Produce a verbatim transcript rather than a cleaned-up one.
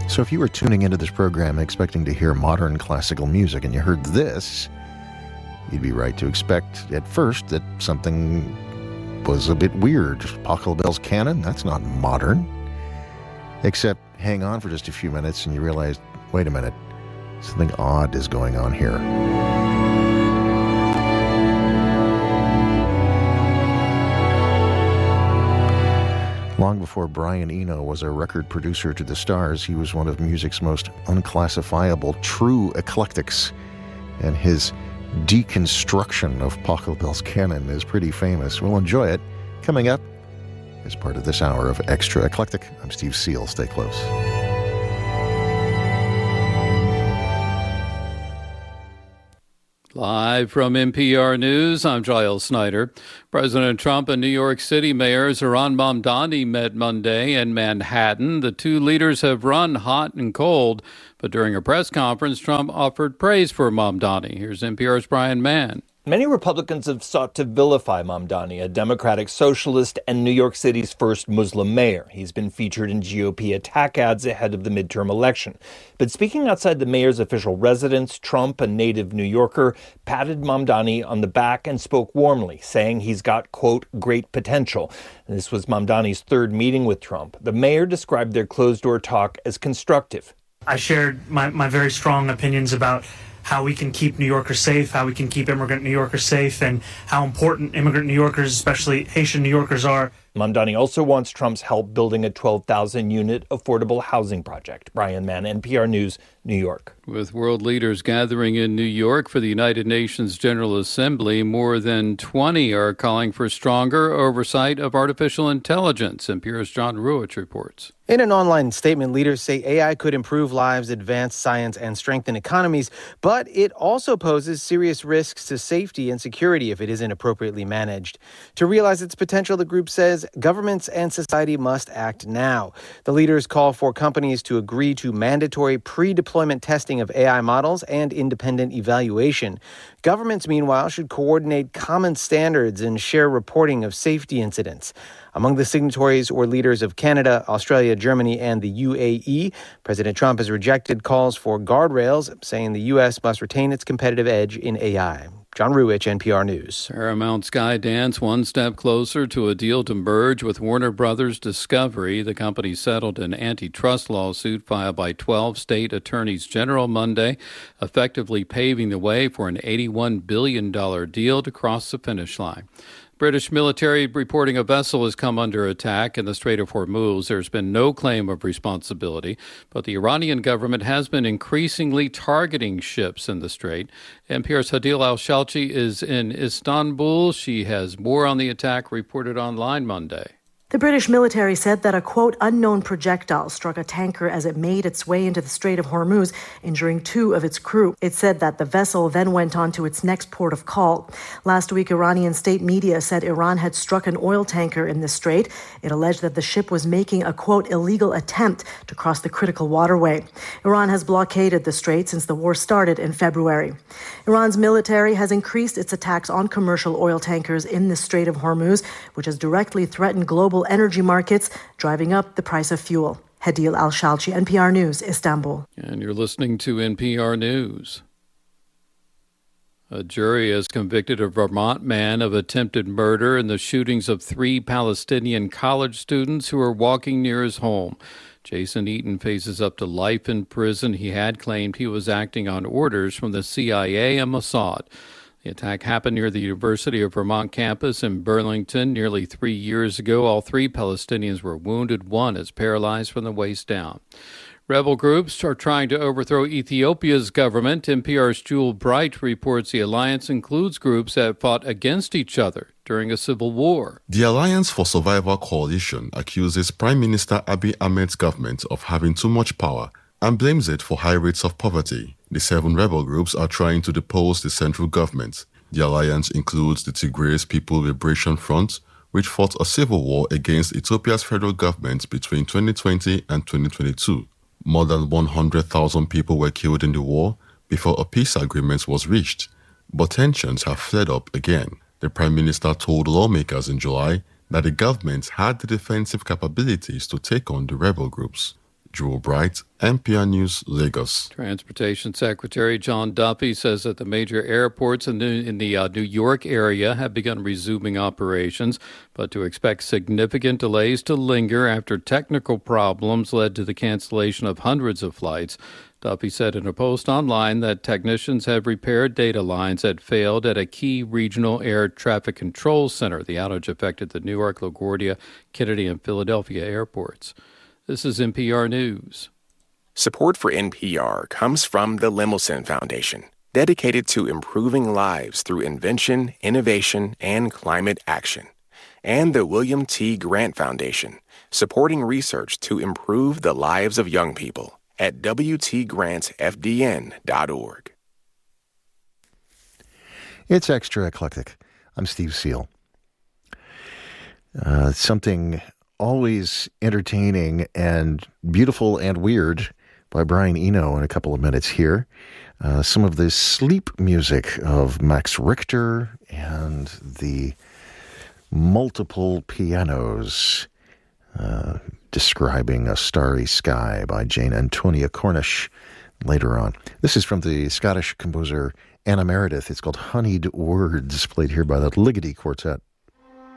So if you were tuning into this program expecting to hear modern classical music and you heard this, you'd be right to expect at first that something was a bit weird. Pachelbel's Canon, that's not modern. Except hang on for just a few minutes and you realize, wait a minute, something odd is going on here. Long before Brian Eno was a record producer to the stars, he was one of music's most unclassifiable true eclectics. And his deconstruction of Pachelbel's Canon is pretty famous. We'll enjoy it coming up as part of this hour of Extra Eclectic. I'm Steve Seal. Stay close. Live from N P R News, I'm Giles Snyder. President Trump and New York City Mayor Zohran Mamdani met Monday in Manhattan. The two leaders have run hot and cold, but during a press conference, Trump offered praise for Mamdani. Here's N P R's Brian Mann. Many Republicans have sought to vilify Mamdani, a Democratic socialist and New York City's first Muslim mayor. He's been featured in G O P attack ads ahead of the midterm election. But speaking outside the mayor's official residence, Trump, a native New Yorker, patted Mamdani on the back and spoke warmly, saying he's got, quote, great potential. And this was Mamdani's third meeting with Trump. The mayor described their closed-door talk as constructive. I shared my, my very strong opinions about how we can keep New Yorkers safe, how we can keep immigrant New Yorkers safe, and how important immigrant New Yorkers, especially Haitian New Yorkers, are. Mamdani also wants Trump's help building a twelve thousand unit affordable housing project. Brian Mann, N P R News, New York. With world leaders gathering in New York for the United Nations General Assembly, more than twenty are calling for stronger oversight of artificial intelligence. N P R's John Ruich reports. In an online statement, leaders say A I could improve lives, advance science, and strengthen economies, but it also poses serious risks to safety and security if it isn't appropriately managed. To realize its potential, the group says governments and society must act now. The leaders call for companies to agree to mandatory pre-deployment testing of A I models and independent evaluation. Governments, meanwhile, should coordinate common standards and share reporting of safety incidents. Among the signatories were leaders of Canada, Australia, Germany, and the U A E. President Trump has rejected calls for guardrails, saying the U S must retain its competitive edge in A I. John Ruich, N P R News. Paramount Skydance one step closer to a deal to merge with Warner Brothers Discovery. The company settled an antitrust lawsuit filed by twelve state attorneys general Monday, effectively paving the way for an eighty-one billion dollars deal to cross the finish line. British military reporting a vessel has come under attack in the Strait of Hormuz. There's been no claim of responsibility, but the Iranian government has been increasingly targeting ships in the strait. N P R's Hadil Al-Shalchi is in Istanbul. She has more on the attack reported online Monday. The British military said that a, quote, unknown projectile struck a tanker as it made its way into the Strait of Hormuz, injuring two of its crew. It said that the vessel then went on to its next port of call. Last week, Iranian state media said Iran had struck an oil tanker in the strait. It alleged that the ship was making a, quote, illegal attempt to cross the critical waterway. Iran has blockaded the strait since the war started in February. Iran's military has increased its attacks on commercial oil tankers in the Strait of Hormuz, which has directly threatened global energy markets, driving up the price of fuel. Hadil Al-Shalchi, N P R News, Istanbul. And you're listening to N P R News. A jury has convicted a Vermont man of attempted murder in the shootings of three Palestinian college students who were walking near his home. Jason Eaton faces up to life in prison. He had claimed he was acting on orders from the C I A and Mossad. The attack happened near the University of Vermont campus in Burlington nearly three years ago. All three Palestinians were wounded. One is paralyzed from the waist down. Rebel groups are trying to overthrow Ethiopia's government. N P R's Jewel Bright reports the alliance includes groups that fought against each other during a civil war. The Alliance for Survival Coalition accuses Prime Minister Abiy Ahmed's government of having too much power and blames it for high rates of poverty. The seven rebel groups are trying to depose the central government. The alliance includes the Tigray People Liberation Front, which fought a civil war against Ethiopia's federal government between twenty twenty and twenty twenty-two. More than one hundred thousand people were killed in the war before a peace agreement was reached, but tensions have flared up again. The Prime Minister told lawmakers in July that the government had the defensive capabilities to take on the rebel groups. Jewel Bright, N P R News, Lagos. Transportation Secretary John Duffy says that the major airports in the, in the uh, New York area have begun resuming operations, but to expect significant delays to linger after technical problems led to the cancellation of hundreds of flights. Duffy said in a post online that technicians have repaired data lines that failed at a key regional air traffic control center. The outage affected the Newark, LaGuardia, Kennedy, and Philadelphia airports. This is N P R News. Support for N P R comes from the Lemelson Foundation, dedicated to improving lives through invention, innovation, and climate action. And the William T. Grant Foundation, supporting research to improve the lives of young people at w t grants f d n dot org. It's Extra Eclectic. I'm Steve Seal. Uh, something always entertaining and beautiful and weird by Brian Eno in a couple of minutes here. Uh, some of the sleep music of Max Richter and the multiple pianos uh, describing a starry sky by Jane Antonia Cornish later on. This is from the Scottish composer Anna Meredith. It's called Honeyed Words, played here by the Ligeti Quartet.